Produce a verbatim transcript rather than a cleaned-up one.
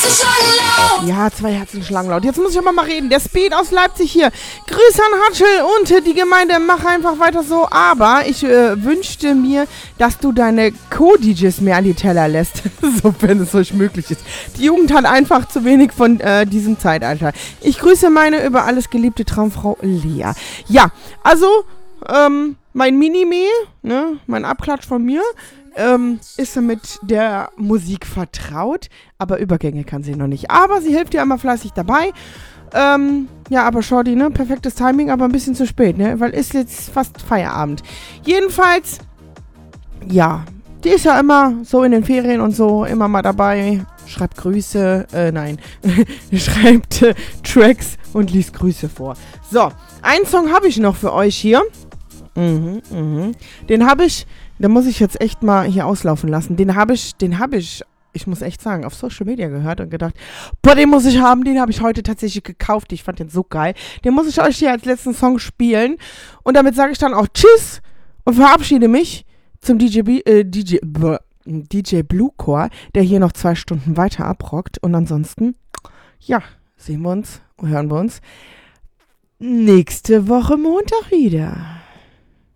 Ja, zwei Herzen schlagen laut. Jetzt muss ich aber mal reden. Der Speed aus Leipzig hier. Grüße an Hatschel und die Gemeinde. Mach einfach weiter so. Aber ich äh, wünschte mir, dass du deine Co-D Js mehr an die Teller lässt. So, wenn es euch möglich ist. Die Jugend hat einfach zu wenig von äh, diesem Zeitalter. Ich grüße meine über alles geliebte Traumfrau Lea. Ja, also, ähm, mein Minime, ne, mein Abklatsch von mir, Ähm, ist sie mit der Musik vertraut, aber Übergänge kann sie noch nicht. Aber sie hilft dir immer fleißig dabei. Ähm, ja, aber Shorty, ne, perfektes Timing, aber ein bisschen zu spät, ne, weil ist jetzt fast Feierabend. Jedenfalls, ja, die ist ja immer so in den Ferien und so, immer mal dabei, schreibt Grüße, äh, nein, schreibt äh, Tracks und liest Grüße vor. So, einen Song habe ich noch für euch hier. Mhm, mhm. Den habe ich... Da muss ich jetzt echt mal hier auslaufen lassen. Den habe ich, den habe ich, ich muss echt sagen, auf Social Media gehört und gedacht, boah, den muss ich haben, den habe ich heute tatsächlich gekauft. Ich fand den so geil. Den muss ich euch hier als letzten Song spielen. Und damit sage ich dann auch Tschüss und verabschiede mich zum D J, B, äh, D J, B, D J Bluecore, der hier noch zwei Stunden weiter abrockt. Und ansonsten, ja, sehen wir uns, hören wir uns nächste Woche Montag wieder.